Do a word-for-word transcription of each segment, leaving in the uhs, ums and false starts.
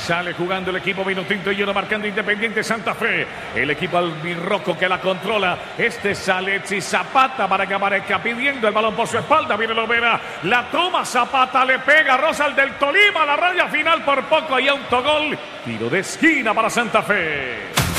Sale jugando el equipo Vinotinto y uno marcando Independiente Santa Fe. El equipo albirrojo que la controla. Este sale Alexis Zapata para que aparezca pidiendo el balón por su espalda. Viene Lovera. La toma Zapata. Le pega Rosal del Tolima. La raya final por poco y autogol. Tiro de esquina para Santa Fe.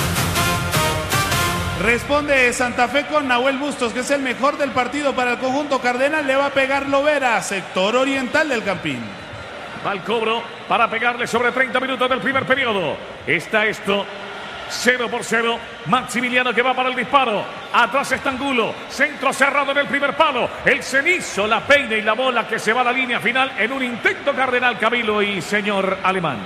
Responde Santa Fe con Nahuel Bustos, que es el mejor del partido para el conjunto cardenal. Le va a pegar Lovera, sector oriental del Campín. Va al cobro para pegarle sobre treinta minutos del primer periodo. Está esto cero por cero. Maximiliano que va para el disparo. Atrás está Angulo. Centro cerrado en el primer palo. El cenizo, la peina y la bola que se va a la línea final en un intento cardenal, Camilo y señor Alemán.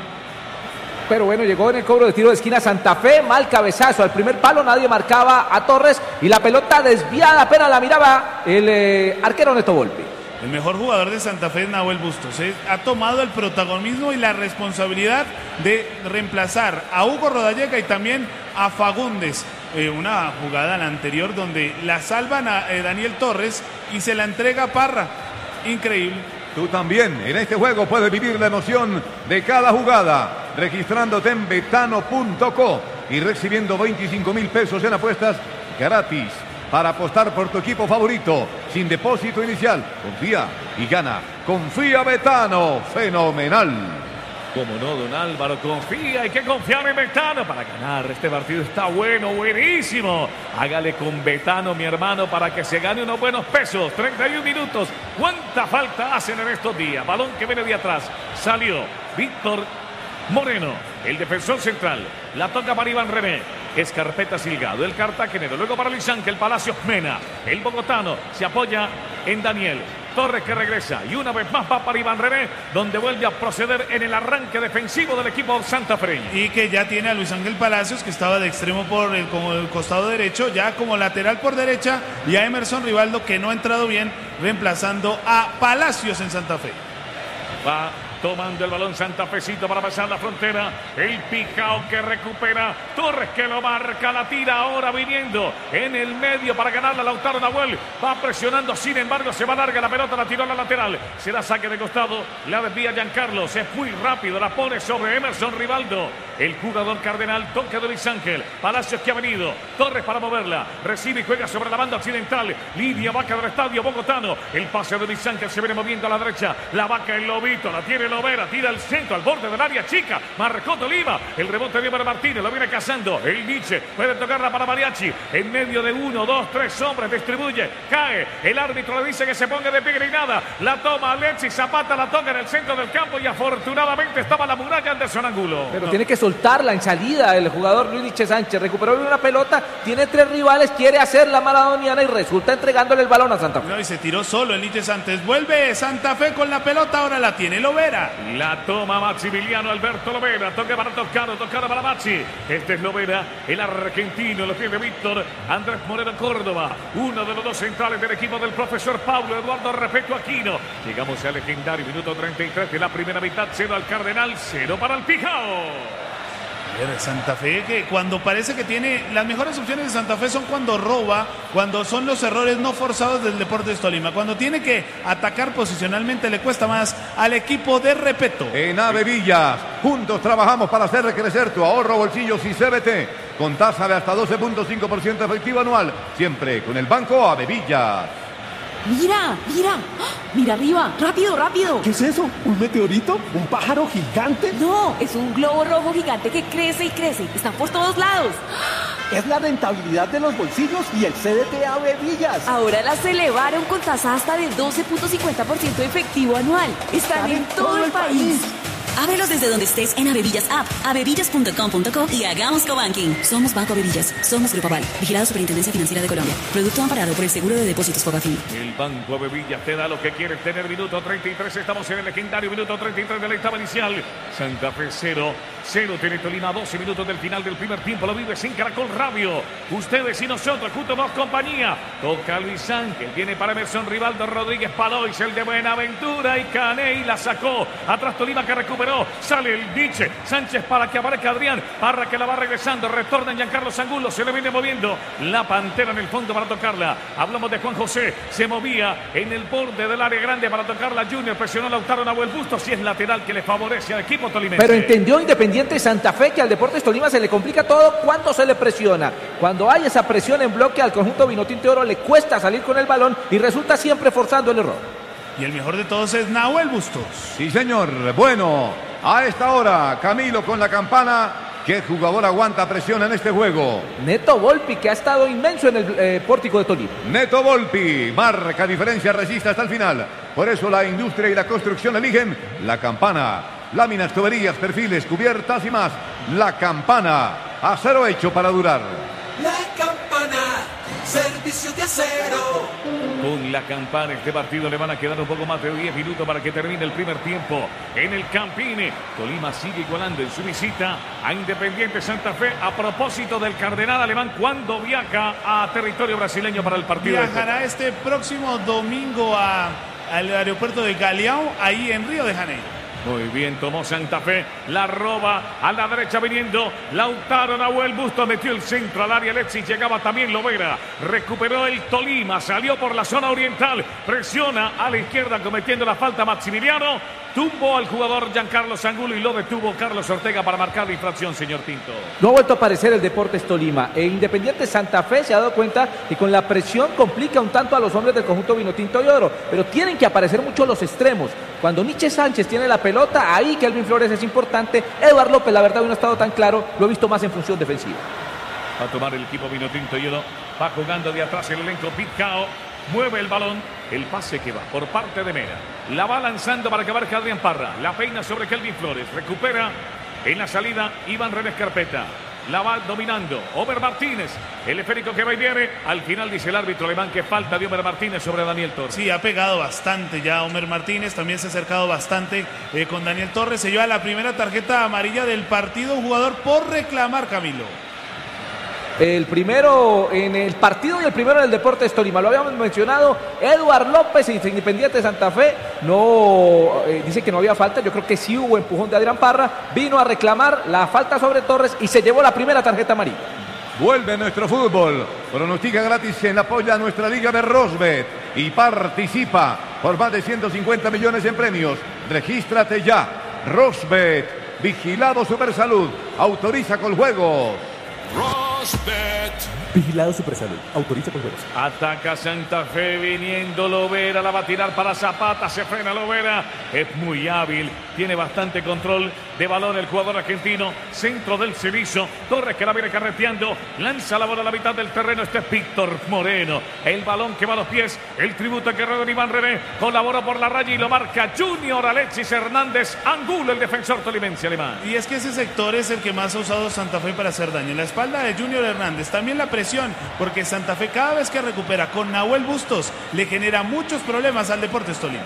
Pero bueno, llegó en el cobro de tiro de esquina Santa Fe, mal cabezazo al primer palo, nadie marcaba a Torres y la pelota desviada, apenas la miraba el eh, arquero Neto Volpi. El mejor jugador de Santa Fe es Nahuel Bustos. ¿eh? Ha tomado el protagonismo y la responsabilidad de reemplazar a Hugo Rodallega y también a Fagundes. Eh, una jugada en la anterior donde la salvan a eh, Daniel Torres y se la entrega a Parra. Increíble. Tú también en este juego puedes vivir la emoción de cada jugada registrándote en betano punto co y recibiendo veinticinco mil pesos en apuestas gratis para apostar por tu equipo favorito sin depósito inicial. Confía y gana. Confía Betano. Fenomenal. Como no, don Álvaro, confía, hay que confiar en Betano para ganar. Este partido está bueno, buenísimo. Hágale con Betano, mi hermano, para que se gane unos buenos pesos. treinta y un minutos. ¿Cuánta falta hacen en estos días? Balón que viene de atrás. Salió Víctor Moreno, el defensor central. La toca para Iván René. Escarpeta Silgado, el cartagenero. Luego para Luis Ángel Palacios Mena. El bogotano se apoya en Daniel Torres, que regresa. Y una vez más va para Iván René, donde vuelve a proceder en el arranque defensivo del equipo santafreño. Y que ya tiene a Luis Ángel Palacios, que estaba de extremo por el, como el costado derecho, ya como lateral por derecha. Y a Emerson Rivaldo, que no ha entrado bien, reemplazando a Palacios en Santa Fe. Va tomando el balón santafecito para pasar la frontera. El Picao que recupera. Torres que lo marca. La tira ahora viniendo en el medio para ganarla. Lautaro Nahuel va presionando. Sin embargo, se va larga la pelota. La tiró a la lateral. Se la saque de costado. La desvía Giancarlo. Se fue muy rápido. La pone sobre Emerson Rivaldo. El jugador cardenal. Toque de Luis Ángel. Palacios que ha venido. Torres para moverla. Recibe y juega sobre la banda occidental. Línea vaca del estadio bogotano. El pase de Luis Ángel se viene moviendo a la derecha. La vaca el Lobito. La tiene Lovera, tira al centro, al borde del área chica. Marcó Tolima. El rebote de Eber Martínez. Lo viene cazando. El Nietzsche puede tocarla para Mariachi. En medio de uno, dos, tres hombres. Distribuye. Cae. El árbitro le dice que se ponga de pie y nada. La toma Alexis Zapata. La toca en el centro del campo. Y afortunadamente estaba la muralla Anderson Angulo. Pero no. tiene que soltarla en salida el jugador Luis Nietzsche Sánchez. Recuperó una pelota. Tiene tres rivales. Quiere hacer la maradoniana y resulta entregándole el balón a Santa Fe. No, y se tiró solo el Nietzsche Sánchez. Vuelve Santa Fe con la pelota. Ahora la tiene Lovera. La toma Maximiliano Alberto Lovera. Toque para Toscano, Toscano para Maxi. Este es Lovera, el argentino. Lo tiene Víctor Andrés Moreno Córdoba. Uno de los dos centrales del equipo del profesor Pablo Eduardo Repeto Aquino. Llegamos al legendario minuto treinta y tres de la primera mitad. Cero al Cardenal, cero para el Pijao. Santa Fe, que cuando parece que tiene las mejores opciones de Santa Fe son cuando roba, cuando son los errores no forzados del Deportes Tolima. Cuando tiene que atacar posicionalmente le cuesta más al equipo de Repeto. En Ave Villas, juntos trabajamos para hacer crecer tu ahorro, bolsillos y C B T con tasa de hasta doce punto cinco por ciento efectivo anual, siempre con el Banco Ave Villas. Mira, mira, mira arriba, rápido, rápido. ¿Qué es eso? ¿Un meteorito? ¿Un pájaro gigante? No, es un globo rojo gigante que crece y crece. Están por todos lados. Es la rentabilidad de los bolsillos y el C D T Ave Villas. Ahora las elevaron con tasa hasta del doce punto cincuenta por ciento efectivo anual. Están en todo el país. Ábrelos desde donde estés en Avevillas App, avevillas punto com punto co y hagamos cobanking. Somos Banco Avevillas, somos Grupo Aval, vigilado Superintendencia Financiera de Colombia. Producto amparado por el Seguro de Depósitos Fogafín. El Banco Avevillas te da lo que quieres tener. Minuto treinta y tres, estamos en el legendario minuto treinta y tres de la etapa inicial. Santa Fe cero, cero tiene Tolima, doce minutos del final del primer tiempo. Lo vives en Caracol Radio. Ustedes y nosotros, juntos dos compañía. Toca Luis Ángel, viene para Emerson Rivaldo Rodríguez Palois, el de Buenaventura y Caney la sacó. Atrás Tolima que recuperó. Sale el Nietzsche Sánchez para que aparezca Adrián Parra, que la va regresando. Retorna Giancarlo Angulo. Se le viene moviendo la Pantera en el fondo para tocarla. Hablamos de Juan José. Se movía en el borde del área grande para tocarla. Junior presionó a Lautaro Nahuel Bustos. Si es lateral que le favorece al equipo tolimense. Pero entendió Independiente Independiente Santa Fe, que al Deportes Tolima se le complica todo cuando se le presiona. Cuando hay esa presión en bloque al conjunto Vinotinto de Oro le cuesta salir con el balón y resulta siempre forzando el error. Y el mejor de todos es Nahuel Bustos. Sí, señor. Bueno, a esta hora, Camilo con la campana. ¿Qué jugador aguanta presión en este juego? Neto Volpi, que ha estado inmenso en el eh, pórtico de Tolima. Neto Volpi, marca diferencia, resiste hasta el final. Por eso la industria y la construcción eligen la campana. Láminas, tuberías, perfiles, cubiertas y más. La campana, acero hecho para durar. La campana, servicio de acero. Con la campana este partido le van a quedar un poco más de diez minutos para que termine el primer tiempo. En el Campín, Tolima sigue igualando en su visita a Independiente Santa Fe a propósito del Cardenal Alemán cuando viaja a territorio brasileño para el partido. Viajará este próximo domingo a, al aeropuerto de Galeão, ahí en Río de Janeiro. Muy bien, tomó Santa Fe, la roba a la derecha viniendo Lautaro Nahuel Bustos, metió el centro al área, Alexis, llegaba también Lovera, recuperó el Tolima, salió por la zona oriental, presiona a la izquierda cometiendo la falta Maximiliano, tumbó al jugador Giancarlo Angulo y lo detuvo Carlos Ortega para marcar la infracción, señor Tinto. No ha vuelto a aparecer el Deportes Tolima. E Independiente Santa Fe se ha dado cuenta que con la presión complica un tanto a los hombres del conjunto Vinotinto de Oro, pero tienen que aparecer mucho los extremos. Cuando Nietzsche Sánchez tiene la pelota, ahí Kelvin Flores es importante. Eduardo López, la verdad, hoy no ha estado tan claro, lo he visto más en función defensiva. Va a tomar el equipo Vinotinto y Oro, va jugando de atrás el elenco Picao, mueve el balón, el pase que va por parte de Mera, la va lanzando para que abarque Adrián Parra, la peina sobre Kelvin Flores, recupera en la salida Iván René Carpeta. La va dominando Omer Martínez, el esférico que va y viene. Al final dice el árbitro alemán que falta de Omer Martínez sobre Daniel Torres. Sí, ha pegado bastante ya Omer Martínez, también se ha acercado bastante eh, con Daniel Torres. Se lleva la primera tarjeta amarilla del partido, jugador por reclamar, Camilo. El primero en el partido y el primero en el Deportes Tolima. Lo habíamos mencionado, Eduard López, Independiente Santa Fe. No, eh, dice que no había falta. Yo creo que sí hubo empujón de Adrián Parra. Vino a reclamar la falta sobre Torres y se llevó la primera tarjeta amarilla. Vuelve nuestro fútbol. Pronostica gratis en apoya a nuestra liga de Rosbet y participa por más de ciento cincuenta millones en premios. Regístrate ya. Rosbet, vigilado Supersalud. Autoriza con juegos. Rosbet. Vigilado Supersalud. Autoriza con juegos. Ataca Santa Fe viniendo Lovera, la va a tirar para Zapata, se frena Lovera, es muy hábil, tiene bastante control de balón el jugador argentino, centro del Cevizo, Torres que la viene carreteando, lanza la bola a la mitad del terreno, este es Víctor Moreno, el balón que va a los pies, el tributo que rueda Iván René, colabora por la raya y lo marca Junior Alexis Hernández Angulo, el defensor tolimense alemán. Y es que ese sector es el que más ha usado Santa Fe para hacer daño, en la espalda de Junior Hernández, también la presión, porque Santa Fe cada vez que recupera con Nahuel Bustos le genera muchos problemas al Deportes Tolima.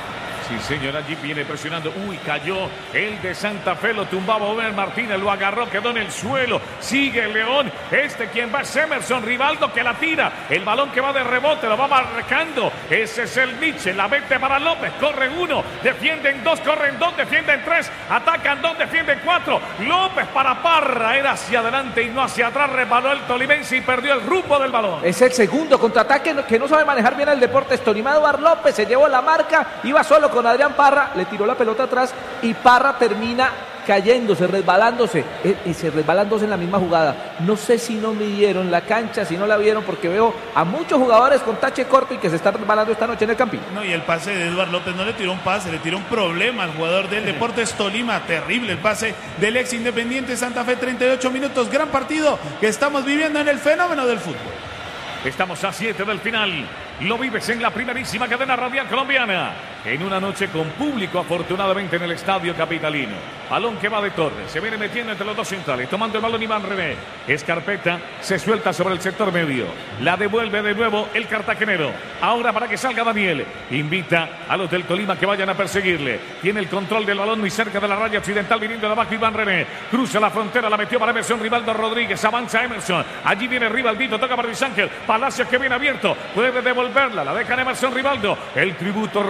Sí, señor, allí viene presionando. Uy, cayó el de Santa Fe, lo tumbaba Omer Martínez, lo agarró, quedó en el suelo. Sigue el León. Este quien va es Emerson Rivaldo que la tira. El balón que va de rebote, lo va marcando. Ese es el Nietzsche, la mete para López. Corren uno, defienden dos, corren dos, defienden tres, atacan dos, defienden cuatro. López para Parra, era hacia adelante y no hacia atrás. Resbaló el tolimense y perdió el rumbo del balón. Es el segundo contraataque que no sabe manejar bien el Deportes Tolima. Eduardo López se llevó la marca, iba solo con Adrián Parra, le tiró la pelota atrás y Parra termina cayéndose, resbalándose, y se resbalándose en la misma jugada. No sé si no midieron la cancha, si no la vieron, porque veo a muchos jugadores con tache corto y que se están resbalando esta noche en el Campín. No, y el pase de Eduardo López no le tiró un pase, le tiró un problema al jugador del Deportes Tolima. Terrible el pase del ex Independiente Santa Fe, treinta y ocho minutos, gran partido que estamos viviendo en el fenómeno del fútbol. Estamos a siete del final. Lo vives en la primerísima cadena radial colombiana. En una noche con público, afortunadamente, en el estadio capitalino. Balón que va de Torres. Se viene metiendo entre los dos centrales. Tomando el balón Iván René. Escarpeta se suelta sobre el sector medio. La devuelve de nuevo el cartagenero. Ahora para que salga Daniel. Invita a los del Tolima que vayan a perseguirle. Tiene el control del balón muy cerca de la raya occidental. Viniendo de abajo Iván René. Cruza la frontera. La metió para Emerson Rivaldo Rodríguez. Avanza Emerson. Allí viene Rivaldito. Toca para Luis Ángel. Palacios que viene abierto. Puede devolverla. La deja Emerson Rivaldo. El tributo rueda en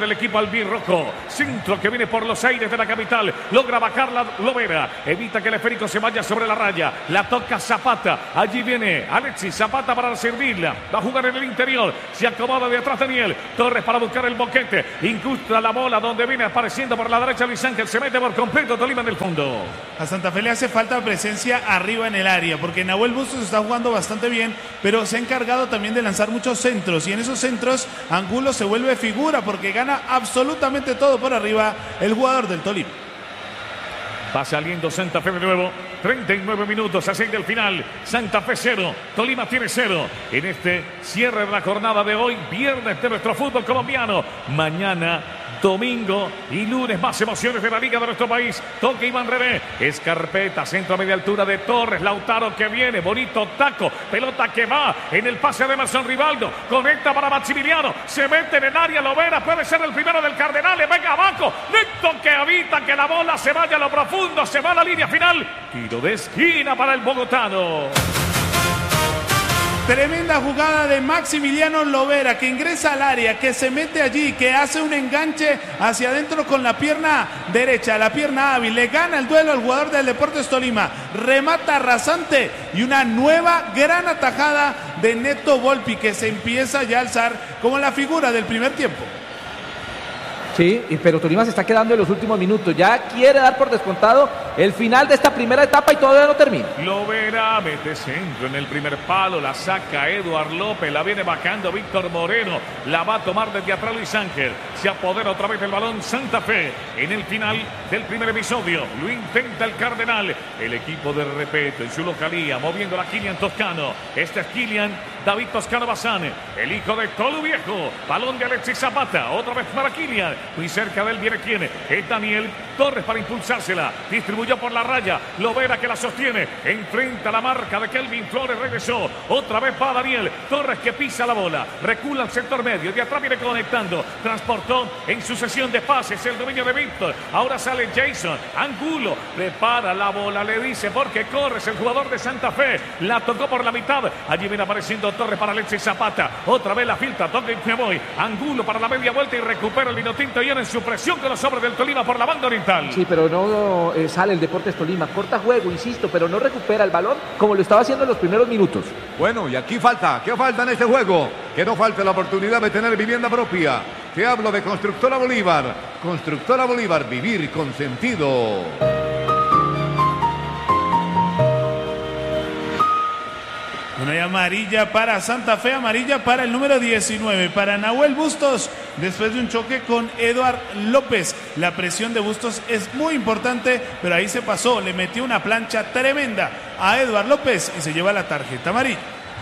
del equipo albirrojo. Centro que viene por los aires de la capital. Logra bajar la Lovera. Evita que el esférico se vaya sobre la raya. La toca Zapata. Allí viene Alexis Zapata para servirla. Va a jugar en el interior. Se acomoda de atrás Daniel Torres para buscar el boquete. Incrusta la bola donde viene apareciendo por la derecha Luis Ángel. Se mete por completo Tolima en el fondo. A Santa Fe le hace falta presencia arriba en el área, porque Nahuel Bustos está jugando bastante bien, pero se ha encargado también de lanzar muchos centros, y en esos centros Angulo se vuelve figura porque gana absolutamente todo por arriba el jugador del Tolima. Va saliendo Santa Fe de nuevo. treinta y nueve minutos a seis del final. Santa Fe cero. Tolima tiene cero. En este cierre de la jornada de hoy. Viernes de nuestro fútbol colombiano. Mañana, domingo y lunes más emociones de la liga de nuestro país. Toque Iván René. Escarpeta. Centro a media altura de Torres. Lautaro que viene. Bonito taco. Pelota que va en el pase de Emerson Rivaldo. Conecta para Maximiliano. Se mete en el área. Lovera. Puede ser el primero del Cardenal. Le venga abajo. Necto que evita que la bola se vaya a lo profundo. Se va a la línea final. Tiro de esquina para el bogotano. Tremenda jugada de Maximiliano Lovera, que ingresa al área, que se mete allí, que hace un enganche hacia adentro con la pierna derecha, la pierna hábil. Le gana el duelo al jugador del Deportes Tolima. Remata rasante y una nueva gran atajada de Neto Volpi, que se empieza ya a alzar como la figura del primer tiempo. Sí, pero Tolima se está quedando en los últimos minutos. Ya quiere dar por descontado el final de esta primera etapa y todavía no termina. Lovera mete centro en el primer palo. La saca Eduard López. La viene bajando Víctor Moreno. La va a tomar desde atrás Luis Ángel. Se apodera otra vez el balón Santa Fe. En el final del primer episodio. Lo intenta el Cardenal. El equipo de Repeto en su localía. Moviendo a Kilian Toscano. Este es Kilian David Toscano Bazán. El hijo de Tolu Viejo. Balón de Alexis Zapata. Otra vez para Kilian. Muy cerca de él viene quien es Daniel Torres para impulsársela. Distribuyó por la raya. Lovera que la sostiene. Enfrenta la marca de Kelvin Flores. Regresó. Otra vez para Daniel Torres que pisa la bola. Recula al sector medio. De atrás viene conectando. Transportó en sucesión de pases el dominio de Víctor. Ahora sale Jason Angulo. Prepara la bola. Le dice porque corres el jugador de Santa Fe. La tocó por la mitad. Allí viene apareciendo Torres para Alexis Zapata. Otra vez la filtra. Toca y me voy. Angulo para la media vuelta y recupera el Vinotinto y en su presión con los hombres del Tolima por la banda oriental. Sí, pero no eh, sale el Deportes Tolima. Corta juego, insisto, pero no recupera el balón como lo estaba haciendo en los primeros minutos. Bueno, y aquí falta. ¿Qué falta en este juego? Que no falte la oportunidad de tener vivienda propia. Te hablo de Constructora Bolívar. Constructora Bolívar, vivir con sentido. Bueno, hay amarilla para Santa Fe, amarilla para el número diecinueve, para Nahuel Bustos, después de un choque con Eduard López. La presión de Bustos es muy importante, pero ahí se pasó, le metió una plancha tremenda a Eduard López y se lleva la tarjeta amarilla.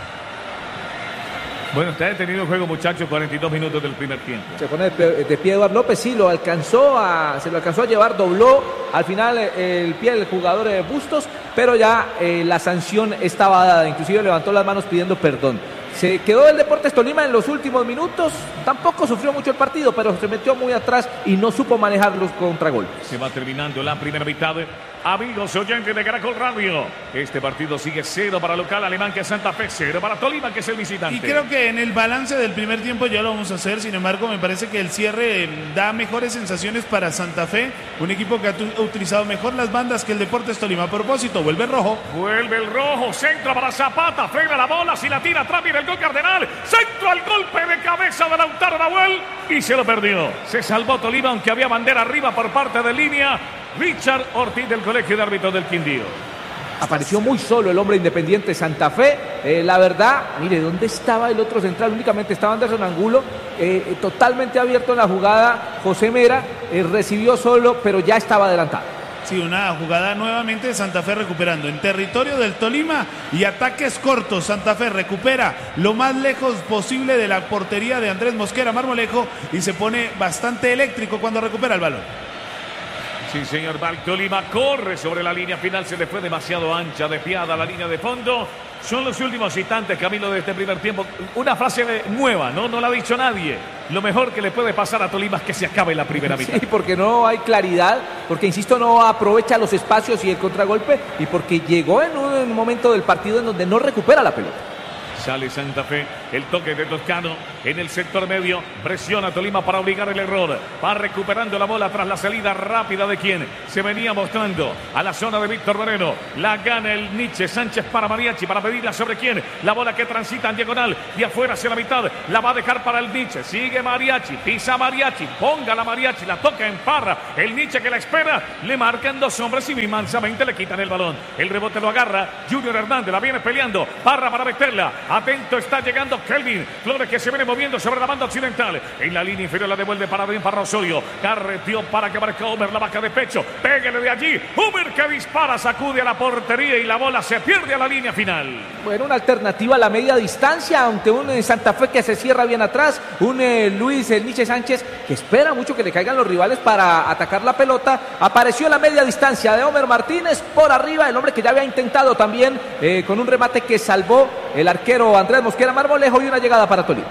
Bueno, está detenido el juego, muchachos, cuarenta y dos minutos del primer tiempo. Se pone de, de pie Eduard López, sí, lo alcanzó a, se lo alcanzó a llevar, dobló al final el pie del jugador de Bustos, pero ya eh, la sanción estaba dada, inclusive levantó las manos pidiendo perdón. Se quedó el Deportes Tolima en los últimos minutos, tampoco sufrió mucho el partido, pero se metió muy atrás y no supo manejar los contragolpes. Se va terminando la primera mitad. Amigos oyentes de Caracol Radio, este partido sigue cero para local alemán, que es Santa Fe, cero para Tolima, que es el visitante. Y creo que en el balance del primer tiempo ya lo vamos a hacer, sin embargo me parece que el cierre da mejores sensaciones para Santa Fe, un equipo que ha utilizado mejor las bandas que el Deportes Tolima. A propósito, vuelve el rojo. Vuelve el rojo, centro para Zapata, frena la bola, si la tira atrás viene el gol Cardenal, centro al golpe de cabeza de Lautaro Nahuel y se lo perdió. Se salvó Tolima, aunque había bandera arriba por parte de línea. Richard Ortiz del Colegio de Árbitros del Quindío. Apareció muy solo el hombre Independiente Santa Fe. Eh, la verdad, mire, ¿dónde estaba el otro central? Únicamente estaba Anderson Angulo, eh, totalmente abierto en la jugada. José Mera eh, recibió solo, pero ya estaba adelantado. Sí, una jugada nuevamente de Santa Fe recuperando en territorio del Tolima y ataques cortos. Santa Fe recupera lo más lejos posible de la portería de Andrés Mosquera Marmolejo y se pone bastante eléctrico cuando recupera el balón. Sí, señor. Tolima corre sobre la línea final. Se le fue demasiado ancha, desviada la línea de fondo. Son los últimos instantes, Camilo, de este primer tiempo. Una frase nueva, ¿no? No la ha dicho nadie. Lo mejor que le puede pasar a Tolima es que se acabe la primera mitad. Sí, porque no hay claridad, porque, insisto, no aprovecha los espacios y el contragolpe, y porque llegó en un momento del partido en donde no recupera la pelota. Sale Santa Fe El toque de Toscano en el sector medio. Presiona Tolima para obligar el error. Va recuperando la bola tras la salida rápida de quien se venía mostrando a la zona de Víctor Moreno. La gana el Nietzsche Sánchez para Mariachi, para pedirla sobre quién. La bola que transita en diagonal de afuera hacia la mitad. La va a dejar para el Nietzsche. Sigue Mariachi, pisa Mariachi, ponga la Mariachi, la toca en Parra. El Nietzsche que la espera, le marcan dos hombres y mansamente le quitan el balón. El rebote lo agarra Junior Hernández, la viene peleando. Parra para meterla. Atento está llegando Kelvin Flores, que se viene moviendo sobre la banda occidental. En la línea inferior la devuelve para bien para Osorio. Carreteó para que marque Homer, la vaca de pecho. Pégale de allí. Homer que dispara, sacude a la portería y la bola se pierde a la línea final. Bueno, una alternativa a la media distancia ante un eh, Santa Fe que se cierra bien atrás. Un eh, Luis el Nietzsche Sánchez que espera mucho que le caigan los rivales para atacar la pelota. Apareció la media distancia de Homer Martínez por arriba, el hombre que ya había intentado también eh, con un remate que salvó el arquero Andrés Mosquera Marmolejo y una llegada para Tolima.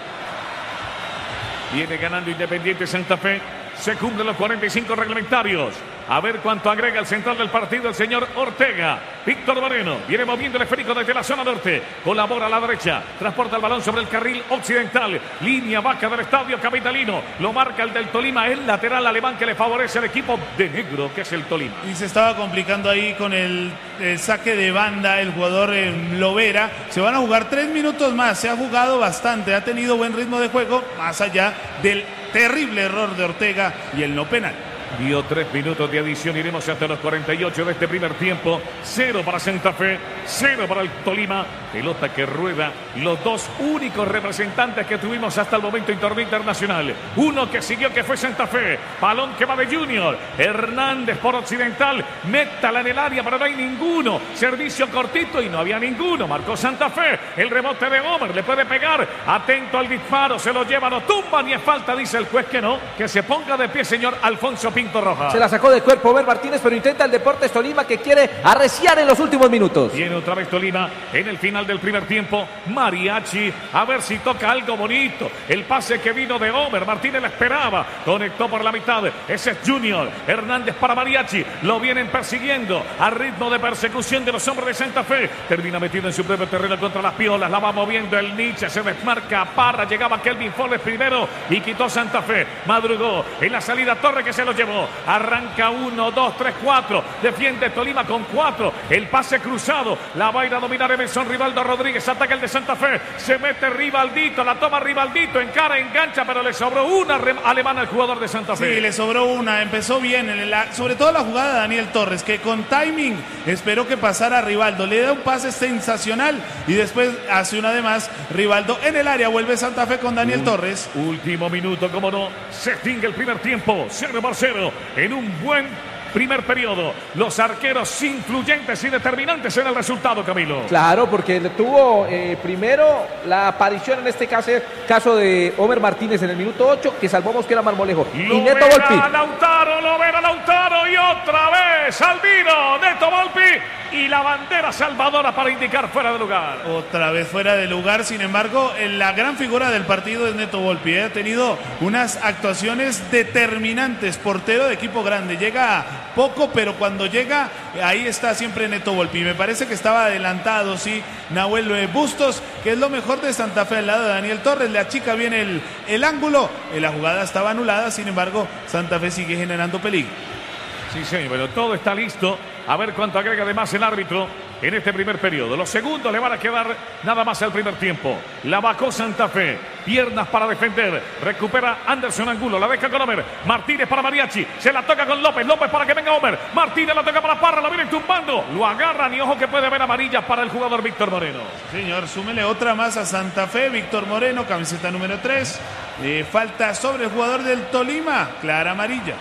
Viene ganando Independiente Santa Fe. Se cumplen los cuarenta y cinco reglamentarios. A ver cuánto agrega el central del partido, el señor Ortega. Víctor Moreno viene moviendo el esférico desde la zona norte. Colabora a la derecha. Transporta el balón sobre el carril occidental. Línea baja del estadio capitalino. Lo marca el del Tolima. El lateral alemán que le favorece al equipo de negro, que es el Tolima. Y se estaba complicando ahí con el, el saque de banda el jugador eh, Lovera. Se van a jugar tres minutos más. Se ha jugado bastante. Ha tenido buen ritmo de juego. Más allá del terrible error de Ortega y el no penal. Dio tres minutos de adición. Iremos hasta los cuarenta y ocho de este primer tiempo. Cero para Santa Fe, cero para el Tolima. Pelota que rueda. Los dos únicos representantes que tuvimos hasta el momento en torneo internacional. Uno que siguió, que fue Santa Fe. Balón que va de Junior. Hernández por occidental. Métala en el área, pero no hay ninguno. Servicio cortito y no había ninguno. Marcó Santa Fe. El rebote de Homer. Le puede pegar. Atento al disparo. Se lo lleva, no tumba ni es falta. Dice el juez que no. Que se ponga de pie, señor Alfonso Pinto Roja. Se la sacó de cuerpo Homer Martínez, pero intenta el Deportes Tolima, que quiere arreciar en los últimos minutos. Viene otra vez Tolima en el final del primer tiempo. Mariachi, a ver si toca algo bonito. El pase que vino de Homer Martínez la esperaba. Conectó por la mitad. Ese es Junior Hernández para Mariachi. Lo vienen persiguiendo a ritmo de persecución de los hombres de Santa Fe. Termina metido en su propio terreno contra las piolas. La va moviendo el Nietzsche. Se desmarca a Parra. Llegaba Kelvin Flores primero y quitó Santa Fe. Madrugó en la salida Torre, que se lo llevó. Arranca uno, dos, tres, cuatro. Defiende Tolima con cuatro. El pase cruzado. La va a ir a dominar Emerson Rivaldo Rodríguez. Ataca el de Santa Fe. Se mete Rivaldito. La toma Rivaldito. Encara, engancha, pero le sobró una alemana al jugador de Santa Fe. Sí, le sobró una. Empezó bien. En la, sobre todo la jugada de Daniel Torres, que con timing esperó que pasara Rivaldo. Le da un pase sensacional y después hace una de más. Rivaldo en el área. Vuelve Santa Fe con Daniel Un, Torres. Último minuto, como no. Se extingue el primer tiempo. cero por cero. En un buen primer periodo. Los arqueros influyentes y determinantes en el resultado, Camilo. Claro, porque tuvo eh, primero la aparición en este caso, caso de Homer Martínez en el minuto ocho, que salvó Mosquera Marmolejo. Lo y Neto verá Volpi. Lautaro, lo verá Lautaro y otra vez Albino, Neto Volpi y la bandera salvadora para indicar fuera de lugar. Otra vez fuera de lugar. Sin embargo, la gran figura del partido es Neto Volpi. ¿eh? Ha tenido unas actuaciones determinantes. Portero de equipo grande. Llega poco, pero cuando llega, ahí está siempre Neto Volpi. Me parece que estaba adelantado, sí, Nahuel Bustos, que es lo mejor de Santa Fe al lado de Daniel Torres. Le achica bien el, el ángulo. La jugada estaba anulada, sin embargo, Santa Fe sigue generando peligro. Sí, sí, pero todo está listo. A ver cuánto agrega además el árbitro en este primer periodo. Los segundos le van a quedar nada más al primer tiempo. La bajó Santa Fe. Piernas para defender. Recupera Anderson Angulo. La deja con Homer. Martínez para Mariachi. Se la toca con López. López para que venga Homer. Martínez la toca para Parra. La vienen tumbando. Lo agarran y ojo que puede haber amarilla para el jugador Víctor Moreno. Señor, súmele otra más a Santa Fe. Víctor Moreno, camiseta número tres. Eh, falta sobre el jugador del Tolima. Clara amarilla.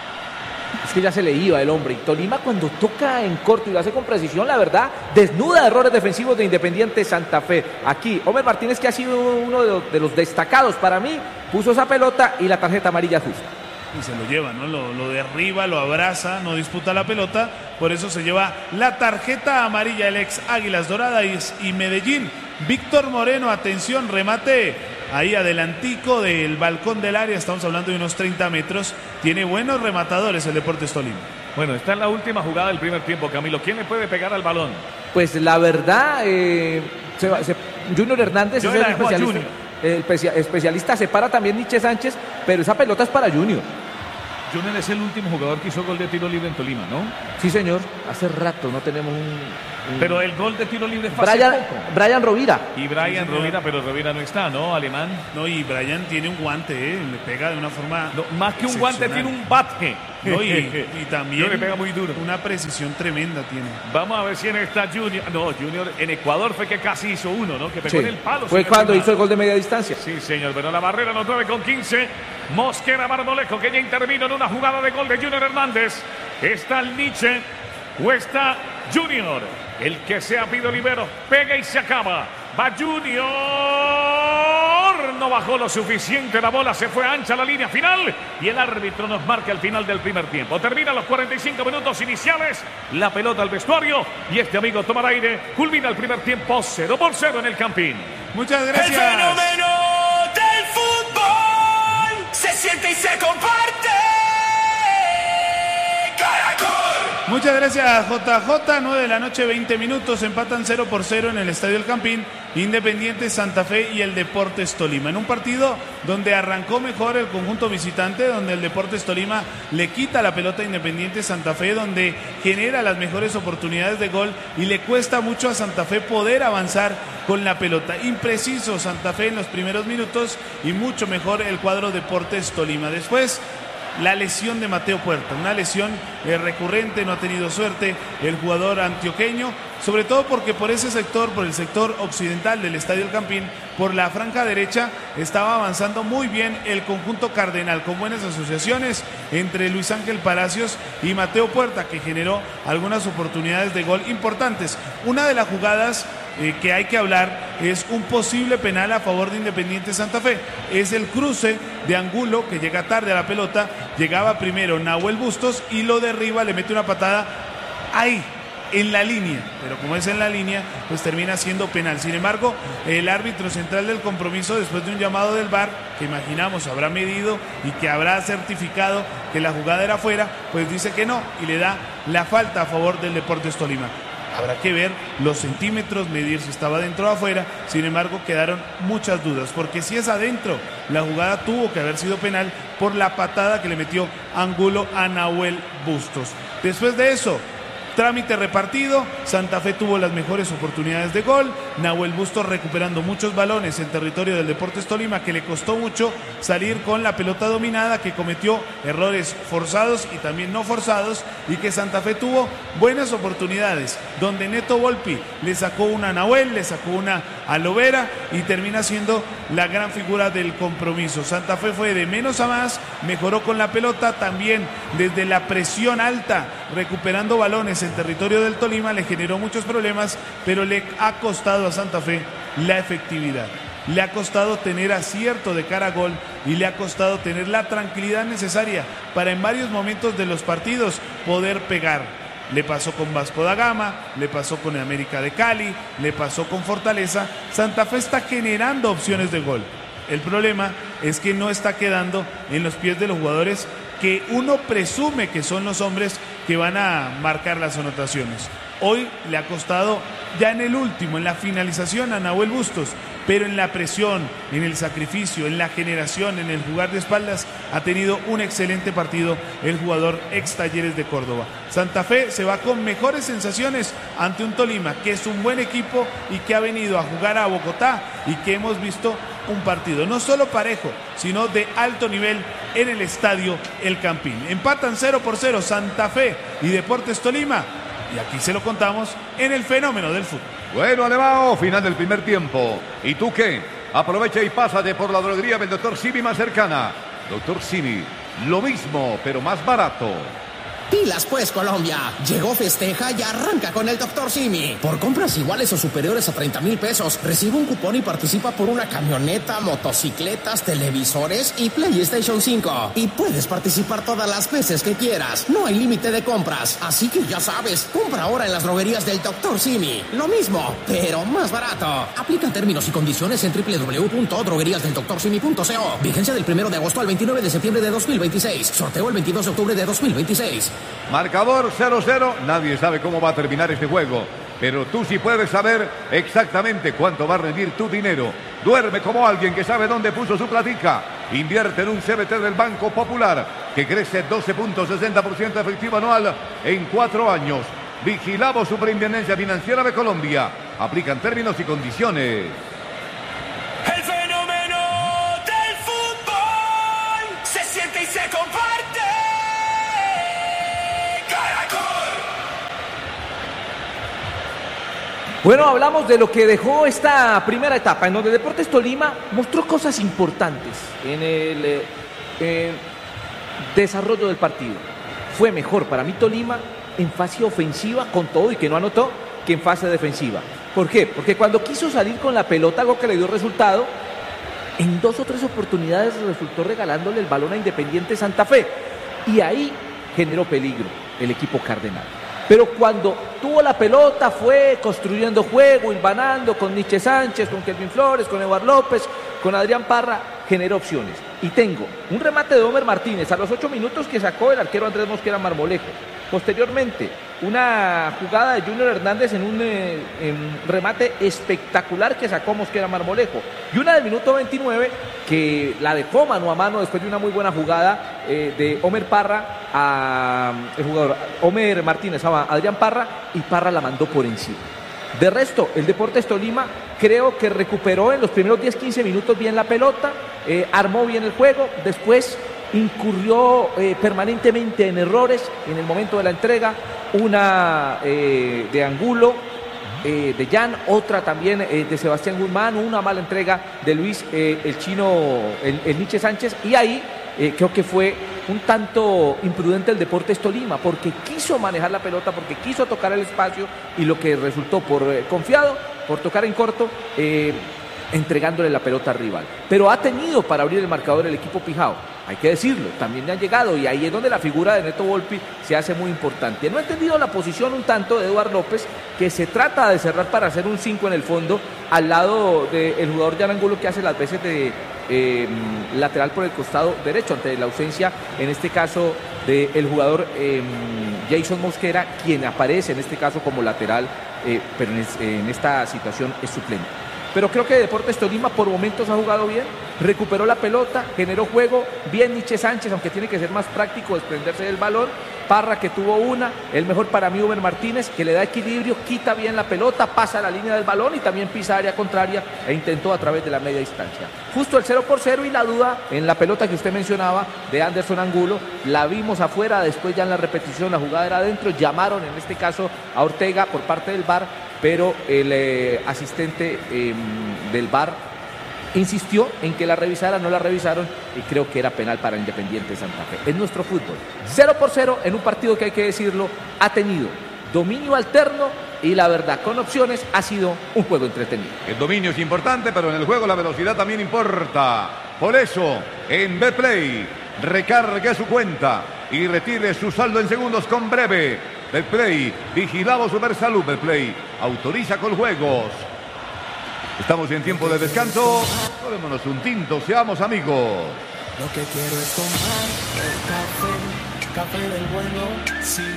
Es que ya se le iba el hombre. Y Tolima, cuando toca en corto y lo hace con precisión, la verdad, desnuda errores defensivos de Independiente Santa Fe. Aquí, Homer Martínez, que ha sido uno de los, de los destacados para mí, puso esa pelota y la tarjeta amarilla justa. Y se lo lleva, ¿no? Lo, lo derriba, lo abraza, no disputa la pelota. Por eso se lleva la tarjeta amarilla el ex Águilas Doradas y Medellín. Víctor Moreno, atención, remate ahí adelantico del balcón del área. Estamos hablando de unos treinta metros. Tiene buenos rematadores el Deportes Tolima. Bueno, está en la última jugada del primer tiempo, Camilo. ¿Quién le puede pegar al balón? Pues la verdad, eh, se, se, Junior Hernández Yo es el la dejo a especialista. Junior. El especia- especialista se para también Nietzsche Sánchez, pero esa pelota es para Junior. Junior es el último jugador que hizo gol de tiro libre en Tolima, ¿no? Sí, señor. Hace rato no tenemos un... un- Pero el gol de tiro libre fue hace Brian, poco. Brian Rovira. Y Brian Sí, señor. Rovira, pero Rovira no está, ¿no? Alemán. No, y Brian tiene un guante, ¿eh? Le pega de una forma. No, más que un guante, tiene un bate. No, y, y también. No, le pega muy duro. Una precisión tremenda tiene. Vamos a ver si en esta Junior. No, Junior en Ecuador fue que casi hizo uno, ¿no? Que pegó Sí, en el palo. fue señor cuando Gilmar. hizo el gol de media distancia. Sí, señor, pero la barrera los nueve con quince. Mosquera Marmolejo, que ya intervino en una jugada de gol de Junior Hernández. Está el Nietzsche o está Junior. El que sea Pido Libero, pega y se acaba. Va Junior. No bajó lo suficiente la bola, se fue ancha la línea final. Y el árbitro nos marca el final del primer tiempo. Termina los cuarenta y cinco minutos iniciales. La pelota al vestuario. Y este amigo toma el aire. Culmina el primer tiempo cero por cero en el Campín. Muchas gracias. El fenómeno del fútbol se siente y se comparte. Caracol. Muchas gracias, J J. nueve de la noche, veinte minutos. Empatan cero por cero en el Estadio El Campín. Independiente Santa Fe y el Deportes Tolima. En un partido donde arrancó mejor el conjunto visitante, donde el Deportes Tolima le quita la pelota a Independiente Santa Fe, donde genera las mejores oportunidades de gol y le cuesta mucho a Santa Fe poder avanzar con la pelota. Impreciso Santa Fe en los primeros minutos y mucho mejor el cuadro Deportes Tolima. Después, la lesión de Mateo Puerta, una lesión eh, recurrente, no ha tenido suerte el jugador antioqueño, sobre todo porque por ese sector, por el sector occidental del Estadio El Campín, por la franja derecha, estaba avanzando muy bien el conjunto cardenal, con buenas asociaciones entre Luis Ángel Palacios y Mateo Puerta, que generó algunas oportunidades de gol importantes. Una de las jugadas eh, que hay que hablar es un posible penal a favor de Independiente Santa Fe. Es el cruce de Angulo, que llega tarde a la pelota, llegaba primero Nahuel Bustos y lo derriba, le mete una patada ahí, en la línea, pero como es en la línea, pues termina siendo penal. Sin embargo, el árbitro central del compromiso, después de un llamado del V A R, que imaginamos habrá medido y que habrá certificado que la jugada era fuera, pues dice que no y le da la falta a favor del Deportes Tolima. Habrá que ver los centímetros, medir si estaba dentro o afuera. Sin embargo, quedaron muchas dudas, porque si es adentro, la jugada tuvo que haber sido penal por la patada que le metió Angulo a Nahuel Bustos. Después de eso, trámite repartido, Santa Fe tuvo las mejores oportunidades de gol, Nahuel Bustos recuperando muchos balones en territorio del Deportes Tolima, que le costó mucho salir con la pelota dominada, que cometió errores forzados y también no forzados, y que Santa Fe tuvo buenas oportunidades, donde Neto Volpi le sacó una a Nahuel, le sacó una a Lovera y termina siendo la gran figura del compromiso. Santa Fe fue de menos a más, mejoró con la pelota, también desde la presión alta, recuperando balones en territorio del Tolima, le generó muchos problemas, pero le ha costado a Santa Fe la efectividad. Le ha costado tener acierto de cara a gol y le ha costado tener la tranquilidad necesaria para en varios momentos de los partidos poder pegar. Le pasó con Vasco da Gama, le pasó con el América de Cali, le pasó con Fortaleza. Santa Fe está generando opciones de gol. El problema es que no está quedando en los pies de los jugadores que uno presume que son los hombres que van a marcar las anotaciones. Hoy le ha costado ya en el último, en la finalización a Nahuel Bustos, pero en la presión, en el sacrificio, en la generación, en el jugar de espaldas, ha tenido un excelente partido el jugador ex Talleres de Córdoba. Santa Fe se va con mejores sensaciones ante un Tolima que es un buen equipo y que ha venido a jugar a Bogotá y que hemos visto un partido no solo parejo, sino de alto nivel en el Estadio El Campín. Empatan cero por cero Santa Fe y Deportes Tolima, y aquí se lo contamos en el fenómeno del fútbol. Bueno, Alemão, final del primer tiempo. ¿Y tú qué? Aprovecha y pásate por la droguería del doctor Simi más cercana. doctor Simi, lo mismo, pero más barato. Pilas pues, Colombia. Llegó Festeja y arranca con el doctor Simi. Por compras iguales o superiores a treinta mil pesos, recibe un cupón y participa por una camioneta, motocicletas, televisores y PlayStation cinco. Y puedes participar todas las veces que quieras. No hay límite de compras. Así que ya sabes, compra ahora en las droguerías del doctor Simi. Lo mismo, pero más barato. Aplican términos y condiciones en doble u doble u doble u punto droguerías del doctor simi punto co. Vigencia del primero de agosto al veintinueve de septiembre de dos mil veintiséis. Sorteo el veintidós de octubre de dos mil veintiséis. Marcador cero cero. Nadie sabe cómo va a terminar este juego. pero tú sí puedes saber exactamente cuánto va a rendir tu dinero. Duerme como alguien que sabe dónde puso su platica. Invierte en un C B T del Banco Popular que crece doce punto sesenta por ciento efectivo anual en cuatro años. Vigilamos Superintendencia Financiera de Colombia. Aplican términos y condiciones. El fenómeno del fútbol se siente y se comparte. Caracol. Bueno, hablamos de lo que dejó esta primera etapa, en donde Deportes Tolima mostró cosas importantes en el eh, eh, desarrollo del partido. Fue mejor para mí Tolima en fase ofensiva con todo y que no anotó, que en fase defensiva. ¿Por qué? Porque cuando quiso salir con la pelota, algo que le dio resultado, en dos o tres oportunidades resultó regalándole el balón a Independiente Santa Fe. Y ahí generó peligro el equipo cardenal. Pero cuando tuvo la pelota fue construyendo juego, hilvanando con Nietzsche Sánchez, con Kelvin Flores, con Eduardo López, con Adrián Parra, generó opciones. Y tengo un remate de Homer Martínez a los ocho minutos que sacó el arquero Andrés Mosquera Marmolejo. Posteriormente, una jugada de Junior Hernández en un eh, en remate espectacular que sacó Mosquera Marmolejo. Y una del minuto veintinueve que la dejó mano a mano después de una muy buena jugada eh, de Homer Parra a el jugador Homer Martínez a Adrián Parra, y Parra la mandó por encima. De resto, el Deportes Tolima creo que recuperó en los primeros diez quince minutos bien la pelota, eh, armó bien el juego, después incurrió eh, permanentemente en errores en el momento de la entrega, una eh, de Angulo, eh, de Jan, otra también eh, de Sebastián Guzmán, una mala entrega de Luis eh, el chino, el, el Nietzsche Sánchez, y ahí eh, creo que fue un tanto imprudente el Deportes Tolima, porque quiso manejar la pelota, porque quiso tocar el espacio, y lo que resultó por eh, confiado, por tocar en corto, eh, entregándole la pelota al rival. Pero ha tenido para abrir el marcador el equipo Pijao, hay que decirlo, también le han llegado, y ahí es donde la figura de Neto Volpi se hace muy importante. No he entendido la posición un tanto de Eduardo López, que se trata de cerrar para hacer un cinco en el fondo, al lado del jugador Jan Angulo, que hace las veces de eh, lateral por el costado derecho, ante la ausencia, en este caso, del jugador eh, Jason Mosquera, quien aparece en este caso como lateral, eh, pero en, es, en esta situación es suplente. Pero creo que Deportes Tolima por momentos ha jugado bien, recuperó la pelota, generó juego, bien Nietzsche Sánchez, aunque tiene que ser más práctico desprenderse del balón, Parra que tuvo una, el mejor para mí Homer Martínez, que le da equilibrio, quita bien la pelota, pasa la línea del balón y también pisa área contraria e intentó a través de la media distancia. Justo el cero por cero, y la duda en la pelota que usted mencionaba de Anderson Angulo, la vimos afuera, después ya en la repetición la jugada era adentro, llamaron en este caso a Ortega por parte del V A R, pero el eh, asistente eh, del V A R insistió en que la revisara, no la revisaron, y creo que era penal para Independiente Santa Fe. Es nuestro fútbol. cero por cero en un partido que, hay que decirlo, ha tenido dominio alterno y, la verdad, con opciones, ha sido un juego entretenido. El dominio es importante, pero en el juego la velocidad también importa. Por eso, en Betplay, recargue su cuenta y retire su saldo en segundos con Breve. Betplay, vigilado Supersalud. Betplay, autoriza con juegos. Estamos en tiempo de descanso. Tomémonos un tinto, seamos amigos. Lo que quiero es tomar el café, café del bueno, sí.